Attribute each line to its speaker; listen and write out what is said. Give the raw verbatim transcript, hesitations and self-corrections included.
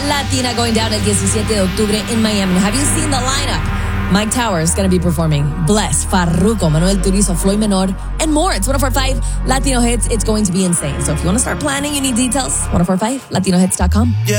Speaker 1: Latina going down el diecisiete de octubre in Miami. Have you seen the lineup? Mike Towers is going to be performing. Bless, Farruko, Manuel Turizo, Floyd Menor, and more. It's one oh four point five Latino Hits. It's going to be insane. So if you want to start planning, you need details. one oh four point five Latino Hits dot com.